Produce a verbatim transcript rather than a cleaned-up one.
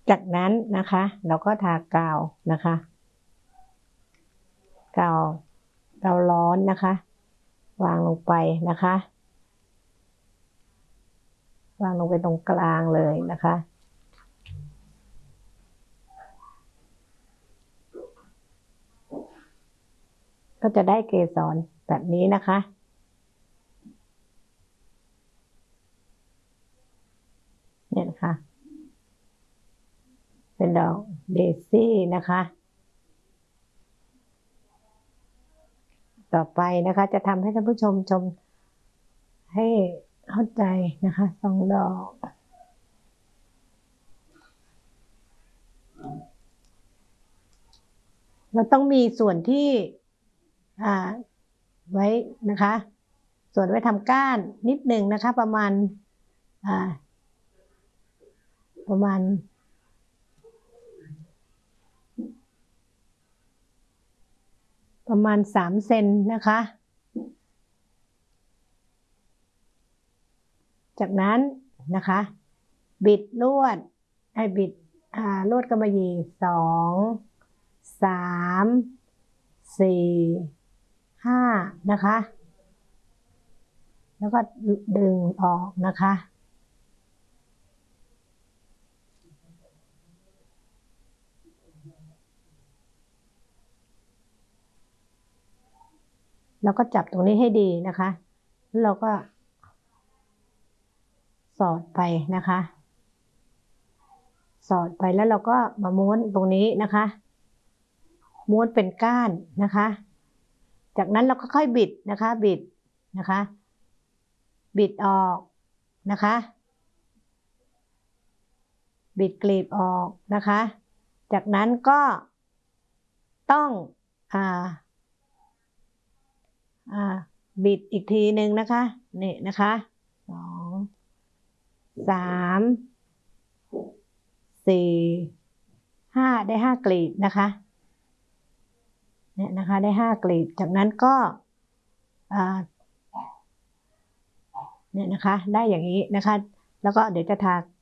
จากนั้นนะคะเราก็ทากาวนะคะกาวกาวร้อนนะคะวางลงไปนะคะวางลงไปตรงกลางเลยนะคะก็จะได้เกสรแบบนี้นะคะเนี่ยนะคะเป็นดอกเดซี่นะคะต่อไปนะคะจะทำให้ท่านผู้ชมชมให้เข้าใจนะคะสองดอกเราต้องมีส่วนที่อ่าไว้นะคะส่วนไว้ทำก้านนิดหนึ่งนะคะประมาณอ่าประมาณประมาณสามเซนนะคะจากนั้นนะคะบิดลวดให้บิดอ่าลวดกำมะหยี่สองสามสี่ห้านะคะแล้วก็ดึงออกนะคะแล้วก็จับตรงนี้ให้ดีนะคะแล้วเราก็สอดไปนะคะสอดไปแล้วเราก็มาม้วนตรงนี้นะคะม้วนเป็นก้านนะคะจากนั้นเราก็ค่อยบิดนะคะบิดนะคะบิดออกนะคะบิดกลีบออกนะคะจากนั้นก็ต้องอ่าอ่าบิดอีกทีหนึ่งนะคะนี่นะคะสองสามสี่ห้าได้ห้ากลีบนะคะเนี่ยนะคะได้ห้ากลีบจากนั้นก็อ่าเนี่ยนะคะได้อย่างนี้นะคะแล้วก็เดี๋ยวจะทา